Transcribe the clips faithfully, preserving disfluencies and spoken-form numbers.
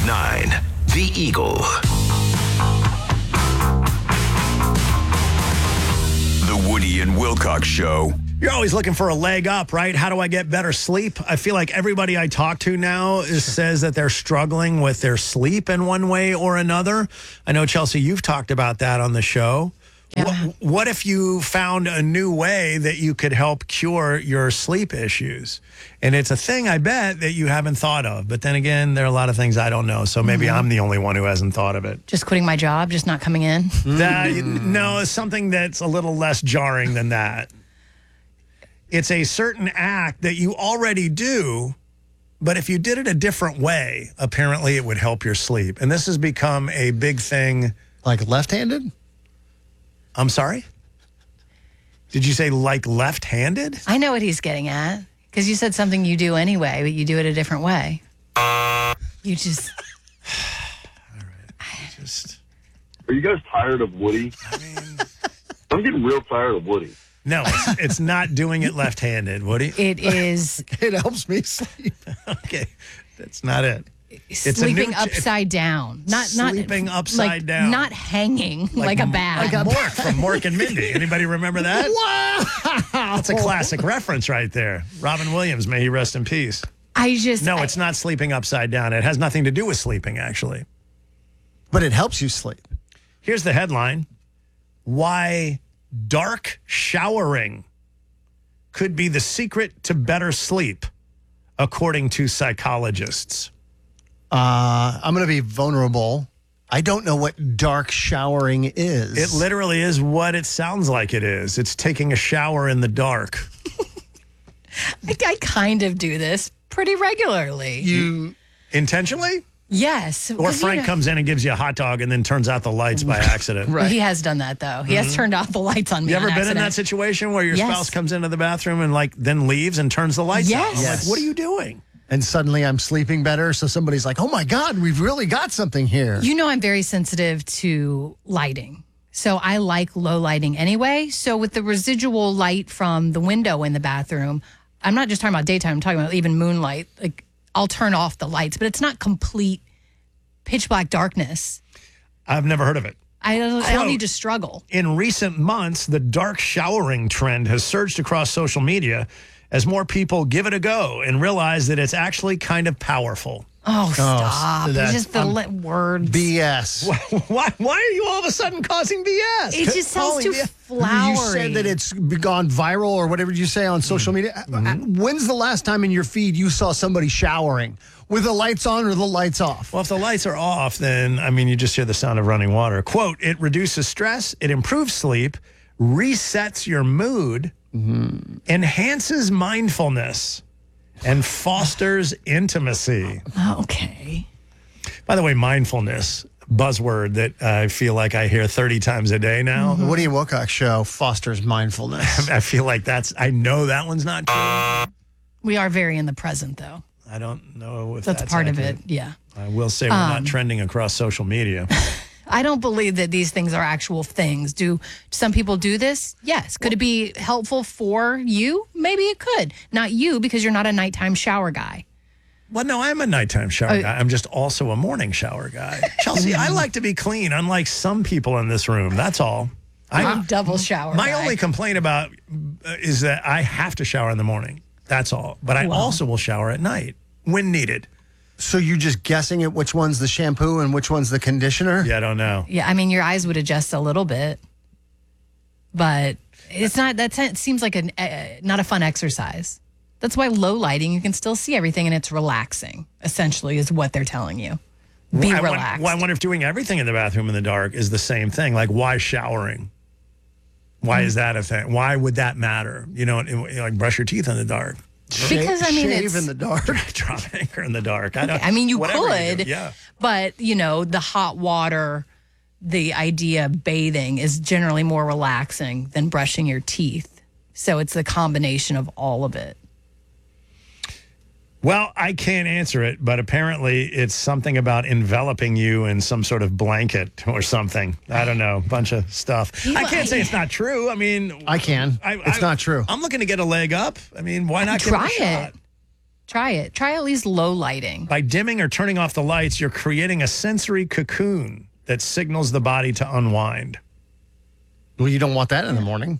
nine, The Eagle. The Woody and Wilcox Show. You're always looking for a leg up, right? How do I get better sleep? I feel like everybody I talk to now is, says that they're struggling with their sleep in one way or another. I know, Chelsea, you've talked about that on the show. Yeah. What, what if you found a new way that you could help cure your sleep issues? And it's a thing, I bet, that you haven't thought of. But then again, there are a lot of things I don't know. So maybe mm-hmm. I'm the only one who hasn't thought of it. Just quitting my job, just not coming in? That, no, it's something that's a little less jarring than that. It's a certain act that you already do, but if you did it a different way, apparently it would help your sleep. And this has become a big thing. Like left-handed? I'm sorry? Did you say like left-handed? I know what he's getting at, because you said something you do anyway, but you do it a different way. You just... All right. I just... Are you guys tired of Woody? I mean... I'm getting real tired of Woody. No, it's, it's not doing it left-handed, Woody. It is... It helps me sleep. Okay, that's not it. It's sleeping a new, upside down. Not sleeping not, upside like, down. Not hanging like, like a bat. Like Mork from Mork and Mindy. Anybody remember that? Wow. That's a classic reference right there. Robin Williams, may he rest in peace. I just... No, I, it's not sleeping upside down. It has nothing to do with sleeping, actually. But it helps you sleep. Here's the headline. Why dark showering could be the secret to better sleep, according to psychologists. Uh, I'm going to be vulnerable. I don't know what dark showering is. It literally is what it sounds like it is. It's taking a shower in the dark. I, I kind of do this pretty regularly. You intentionally? Yes. Or Frank you know, comes in and gives you a hot dog and then turns out the lights by accident. Right. He has done that, though. He mm-hmm. has turned off the lights on me. You ever been accident. in that situation where your yes. spouse comes into the bathroom and like then leaves and turns the lights yes. out? I'm yes. like, what are you doing? And suddenly I'm sleeping better. So somebody's like, oh my God, we've really got something here. You know, I'm very sensitive to lighting. So I like low lighting anyway. So with the residual light from the window in the bathroom, I'm not just talking about daytime, I'm talking about even moonlight. Like I'll turn off the lights, but it's not complete pitch black darkness. I've never heard of it. I don't, I don't Quote, need to struggle. In recent months, the dark showering trend has surged across social media as more people give it a go and realize that it's actually kind of powerful. Oh, stop. that's- It's just the um, li- words. B S. Why, why are you all of a sudden causing B S? It just sounds Calling too B S flowery. You said that it's gone viral or whatever you say on social media. Mm-hmm. When's the last time in your feed you saw somebody showering with the lights on or the lights off? Well, if the lights are off, then, I mean, you just hear the sound of running water. Quote, it reduces stress, it improves sleep, resets your mood, mm-hmm. enhances mindfulness, and fosters intimacy. Okay. By the way, mindfulness, buzzword that I feel like I hear thirty times a day now. The Woody and Wilcox Show fosters mindfulness. I feel like that's, I know that one's not true. We are very in the present, though. I don't know if That's, that's part accurate. of it, yeah. I will say we're Um, not trending across social media. I don't believe that these things are actual things. Do some people do this? Yes. Could it be helpful for you? Maybe it could. Not you, because you're not a nighttime shower guy. Well, no, I'm a nighttime shower Oh. guy. I'm just also a morning shower guy. Chelsea, I like to be clean, unlike some people in this room. That's all. I'm a double shower My guy. only complaint about uh, is that I have to shower in the morning. That's all. But I Wow. also will shower at night when needed. So you're just guessing at which one's the shampoo and which one's the conditioner? Yeah, I don't know. Yeah, I mean, your eyes would adjust a little bit, but it's not, that it seems like a, uh, not a fun exercise. That's why low lighting, you can still see everything and it's relaxing, essentially, is what they're telling you. Be I relaxed. Wonder, well, I wonder if doing everything in the bathroom in the dark is the same thing. Like, why showering? Why Mm. is that a thing? Why would that matter? You know, like brush your teeth in the dark. Because, I mean, shave it's, in the dark. Drop anchor in the dark. I, don't, I mean, you whatever could, do, yeah. but, you know, the hot water, the idea of bathing is generally more relaxing than brushing your teeth. So it's the combination of all of it. Well, I can't answer it, but apparently it's something about enveloping you in some sort of blanket or something. I don't know, a bunch of stuff. You I can't say might- it's not true. I mean, I can. I, it's I, not true. I'm looking to get a leg up. I mean, why not Try give it a it. shot? Try it. Try at least low lighting. By dimming or turning off the lights, you're creating a sensory cocoon that signals the body to unwind. Well, you don't want that in the morning.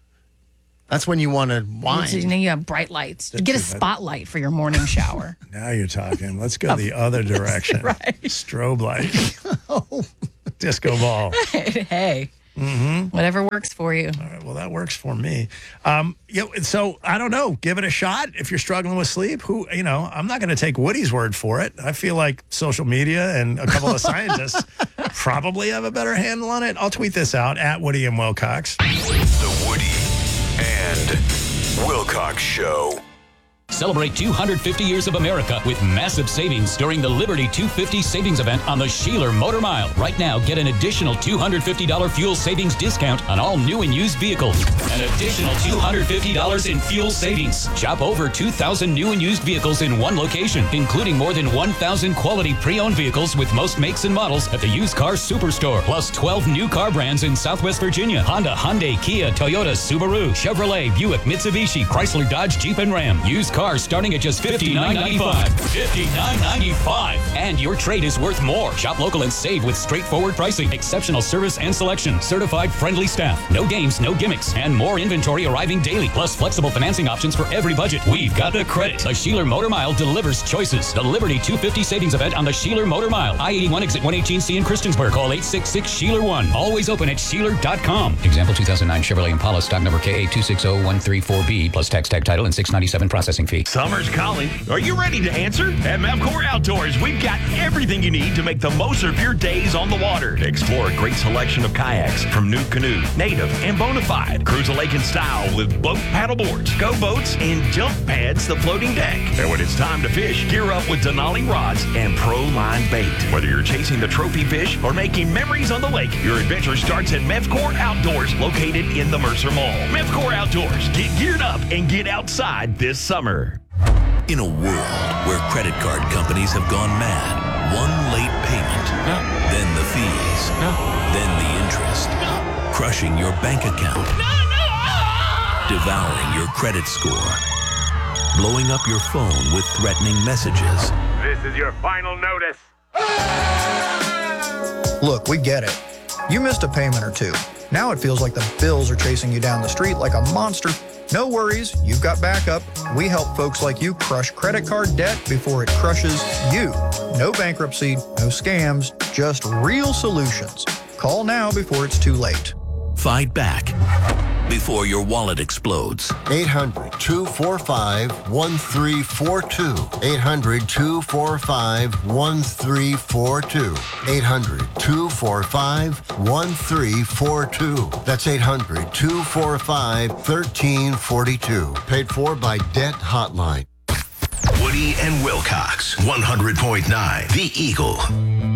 That's when you want to You wind. know, you have bright lights. That's Get a too bad. spotlight for your morning shower. Now you're talking. Let's go the other direction. Right. Strobe light. Disco ball. Hey, Mm-hmm. whatever works for you. All right, well, that works for me. Um, you know, so I don't know. Give it a shot if you're struggling with sleep. Who, you know, I'm not going to take Woody's word for it. I feel like social media and a couple of scientists probably have a better handle on it. I'll tweet this out at Woody and Wilcox. The Woody and Wilcox Show. Celebrate two hundred fifty years of America with massive savings during the Liberty two fifty savings event on the Sheeler Motor Mile. Right now, get an additional two hundred fifty dollars fuel savings discount on all new and used vehicles. An additional two hundred fifty dollars in fuel savings. Shop over two thousand new and used vehicles in one location, including more than one thousand quality pre-owned vehicles with most makes and models at the Used Car Superstore. Plus twelve new car brands in Southwest Virginia. Honda, Hyundai, Kia, Toyota, Subaru, Chevrolet, Buick, Mitsubishi, Chrysler, Dodge, Jeep, and Ram. Used cars starting at just fifty-nine ninety-five. fifty-nine ninety-five. And your trade is worth more. Shop local and save with straightforward pricing, exceptional service and selection, certified friendly staff, no games, no gimmicks, and more inventory arriving daily, plus flexible financing options for every budget. We've got the credit. The Sheeler Motor Mile delivers choices. The Liberty two fifty savings event on the Sheeler Motor Mile. I eighty-one exit one eighteen C in Christiansburg. Call eight six six Sheeler one. Always open at Sheeler dot com. Example two thousand nine Chevrolet Impala stock number K A two six zero one three four B plus tax tag title and six ninety-seven processing fee. Summer's calling. Are you ready to answer? At Mavcor Outdoors, we've got everything you need to make the most of your days on the water. Explore a great selection of kayaks from New Canoe, Native, and Bonafide. Cruise a lake in style with boat paddle boards, go boats, and jump pads, the floating deck. And when it's time to fish, gear up with Denali rods and Pro Line bait. Whether you're chasing the trophy fish or making memories on the lake, your adventure starts at Mavcor Outdoors, located in the Mercer Mall. Mavcor Outdoors. Get geared up and get outside this summer. In a world where credit card companies have gone mad, one late payment, then the fees, then the interest, crushing your bank account, devouring your credit score, blowing up your phone with threatening messages. This is your final notice. Look, we get it. You missed a payment or two. Now it feels like the bills are chasing you down the street like a monster. No worries, you've got backup. We help folks like you crush credit card debt before it crushes you. No bankruptcy, no scams, just real solutions. Call now before it's too late. Fight back before your wallet explodes. eight hundred two four five one three four two. eight hundred two four five one three four two. eight hundred two four five one three four two. That's eight hundred two four five one three four two. Paid for by Debt Hotline. Woody and Wilcox, one hundred point nine The Eagle.